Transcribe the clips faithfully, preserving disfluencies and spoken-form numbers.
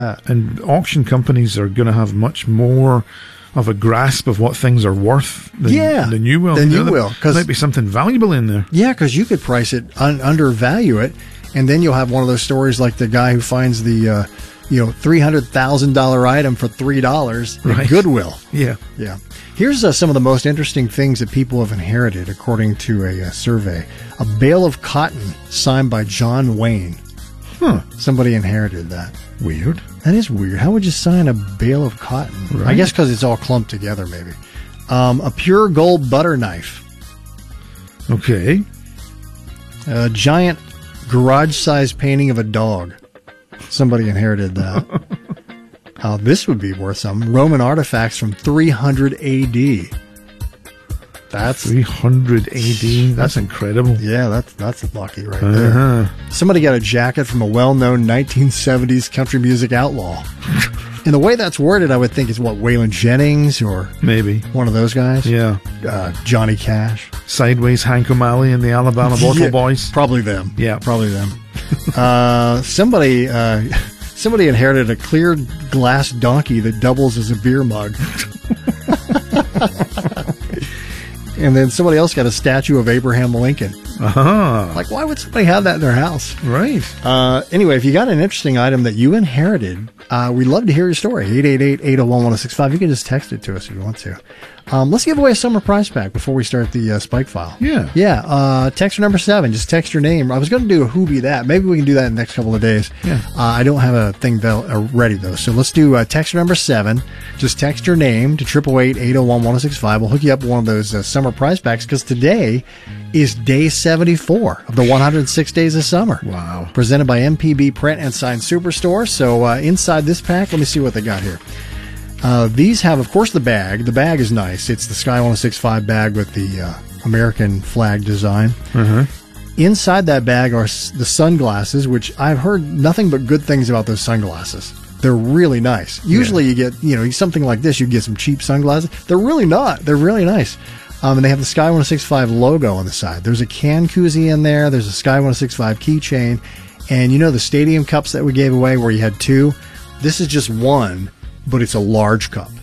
Uh, and auction companies are going to have much more of a grasp of what things are worth than, yeah, than you will. Than you, you know, will. There might be something valuable in there. Yeah, because you could price it, un- undervalue it, and then you'll have one of those stories like the guy who finds the uh, you know three hundred thousand dollars item for three dollars at right. Goodwill. Yeah. Yeah. Here's uh, some of the most interesting things that people have inherited, according to a, a survey. A bale of cotton signed by John Wayne. Huh. Somebody inherited that. Weird. That is weird. How would you sign a bale of cotton? Right. I guess because it's all clumped together, maybe. Um, a pure gold butter knife. Okay. A giant garage-sized painting of a dog. Somebody inherited that. uh, this would be worth something. Roman artifacts from three hundred A D. That's three hundred A D. That's incredible. Yeah, that's that's lucky right uh-huh. there. Somebody got a jacket from a well-known nineteen seventies country music outlaw. And the way that's worded, I would think is what, Waylon Jennings or maybe one of those guys. Yeah, uh, Johnny Cash, Sideways, Hank O'Malley, and the Alabama Bottle yeah, Boys. Probably them. Yeah, probably them. uh, somebody. Uh, Somebody inherited a clear glass donkey that doubles as a beer mug. And then somebody else got a statue of Abraham Lincoln. Uh-huh. Like, why would somebody have that in their house? Right. Uh, anyway, if you got an interesting item that you inherited, uh, we'd love to hear your story. eight eight eight, eight oh one, one oh six five. You can just text it to us if you want to. Um, let's give away a summer prize pack before we start the uh, Spike File. Yeah. Yeah. Uh, texter number seven. Just text your name. I was going to do a Who Be That. Maybe we can do that in the next couple of days. Yeah. Uh, I don't have a thing vel- uh, ready, though. So let's do uh, texter number seven. Just text your name to eight eight eight, eight oh one, one oh six five. We'll hook you up with one of those uh, summer prize packs because today is day seventy-four of the one hundred six Days of Summer. Wow. Presented by M P B Print and Sign Superstore. So uh, inside this pack, let me see what they got here. Uh, these have, of course, the bag. The bag is nice. It's the Sky one oh six five bag with the uh, American flag design. Uh-huh. Inside that bag are s- the sunglasses, which I've heard nothing but good things about those sunglasses. They're really nice. Usually yeah. you get, you know, something like this, you get some cheap sunglasses. They're really not. They're really nice. Um, and they have the Sky one oh six five logo on the side. There's a can koozie in there. There's a Sky one oh six five keychain. And you know the stadium cups that we gave away where you had two? This is just one, but it's a large cup.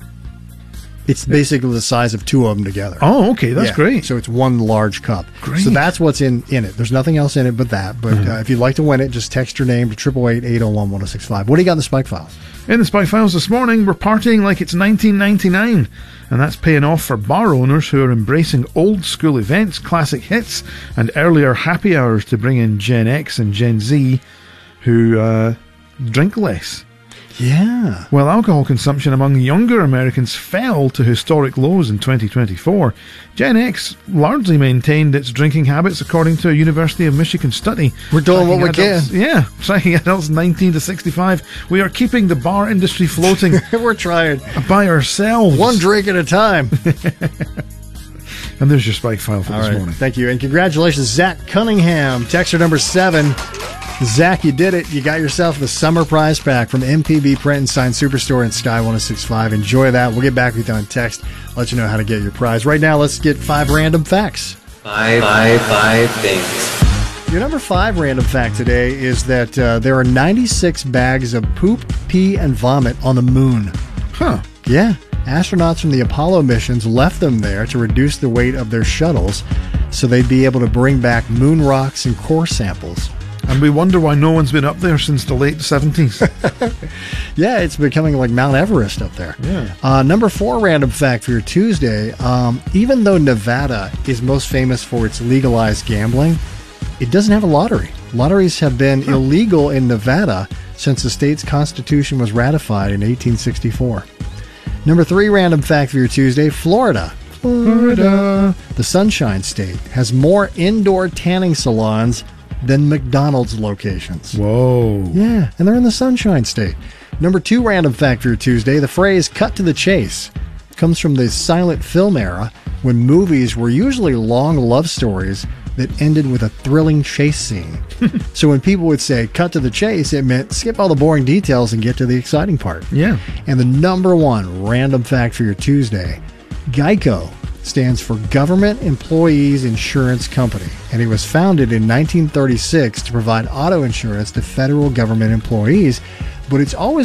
It's basically the size of two of them together. Oh, okay. That's yeah. great. So it's one large cup. Great. So that's what's in, in it. There's nothing else in it but that. But mm-hmm. uh, if you'd like to win it, just text your name to eight eight eight, eight oh one, one oh six five. What do you got in the Spike Files? In the Spike Files this morning, we're partying like it's nineteen ninety-nine. And that's paying off for bar owners who are embracing old school events, classic hits, and earlier happy hours to bring in Gen X and Gen Z who uh, drink less. Yeah. While alcohol consumption among younger Americans fell to historic lows in twenty twenty-four, Gen X largely maintained its drinking habits according to a University of Michigan study. We're doing what we adults, can. Yeah. Tracking adults nineteen to sixty-five. We are keeping the bar industry floating. We're trying. By ourselves. One drink at a time. And there's your Spike File for All this right. morning. Thank you. And congratulations, Zach Cunningham. Texter number seven. Zach, you did it. You got yourself the summer prize pack from M P B Print and Sign Superstore and Sky one oh six five. Enjoy that. We'll get back with you on text. Let you know how to get your prize. Right now, let's get five random facts. Five, five, five things. Your number five random fact today is that uh, there are ninety-six bags of poop, pee, and vomit on the moon. Huh. Yeah. Astronauts from the Apollo missions left them there to reduce the weight of their shuttles so they'd be able to bring back moon rocks and core samples. And we wonder why no one's been up there since the late seventies. Yeah, it's becoming like Mount Everest up there. Yeah. Uh, number four random fact for your Tuesday. Um, even though Nevada is most famous for its legalized gambling, it doesn't have a lottery. Lotteries have been huh. illegal in Nevada since the state's constitution was ratified in eighteen sixty-four. Number three random fact for your Tuesday. Florida. Florida. The Sunshine State has more indoor tanning salons than McDonald's locations. Whoa. Yeah, and they're in the Sunshine State. Number two random fact for your Tuesday. The phrase cut to the chase comes from the silent film era when movies were usually long love stories that ended with a thrilling chase scene. So when people would say cut to the chase, it meant skip all the boring details and get to the exciting part. Yeah. And the number one random fact for your Tuesday, Geico stands for Government Employees Insurance Company, and it was founded in nineteen thirty-six to provide auto insurance to federal government employees. but it's always